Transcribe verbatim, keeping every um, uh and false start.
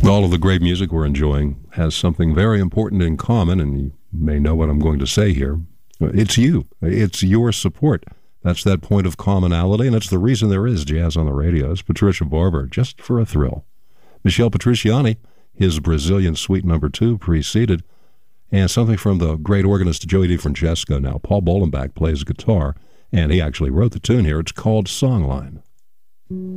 All of the great music we're enjoying has something very important in common, and you may know what I'm going to say here. It's you. It's your support. That's that point of commonality, and that's the reason there is jazz on the radio. It's Patricia Barber, just for a thrill. Michel Petrucciani, his Brazilian Suite Number Two preceded, and something from the great organist Joey DeFrancesco. Now, Paul Bolenbach plays guitar, and he actually wrote the tune here. It's called Songline.